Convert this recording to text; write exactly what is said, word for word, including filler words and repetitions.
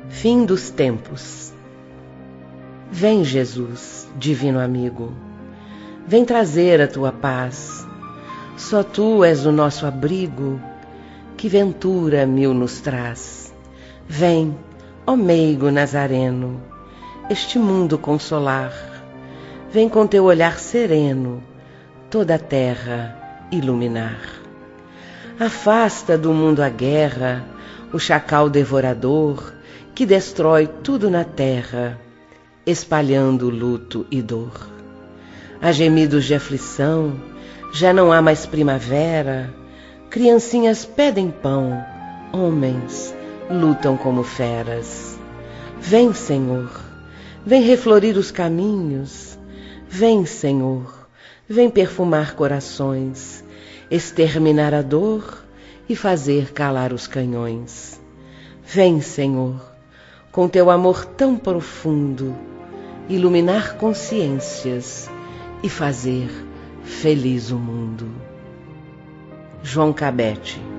Fim dos tempos. Vem, Jesus, divino amigo, vem trazer a tua paz. Só tu és o nosso abrigo, que ventura mil nos traz. Vem, ó meigo nazareno, este mundo consolar. Vem com teu olhar sereno toda a terra iluminar. Afasta do mundo a guerra, o chacal devorador, que destrói tudo na terra, espalhando luto e dor. Há gemidos de aflição, já não há mais primavera, criancinhas pedem pão, homens lutam como feras. Vem, Senhor, vem reflorir os caminhos, vem, Senhor, vem perfumar corações, exterminar a dor e fazer calar os canhões. Vem, Senhor, com teu amor tão profundo, iluminar consciências e fazer feliz o mundo. João Cabete.